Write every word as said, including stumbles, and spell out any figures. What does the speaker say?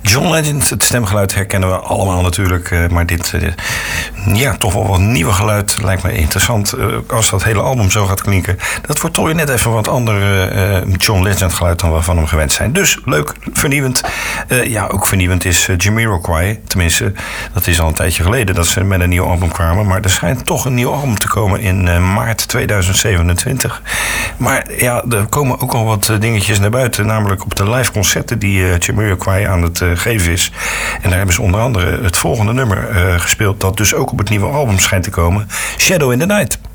John Legend, het stemgeluid herkennen we allemaal natuurlijk. Uh, maar dit, uh, ja, toch wel wat nieuwe geluid lijkt me interessant. Uh, als dat hele album zo gaat klinken. Dat wordt toch net even wat ander uh, John Legend geluid dan we van hem gewend zijn. Dus leuk, vernieuwend. Uh, ja, ook vernieuwend is uh, Jamiroquai. Tenminste, dat is al een tijdje geleden dat ze met een nieuw album kwamen. Maar er schijnt toch een nieuw album te komen in uh, maart tweeduizend zevenentwintig. Maar ja, er komen ook al wat dingetjes naar buiten. Namelijk op de live concerten die uh, Jamiroquai aan het uh, geven is. En daar hebben ze onder andere het volgende nummer uh, gespeeld. Dat dus ook op het nieuwe album schijnt te komen. Shadow in the Night.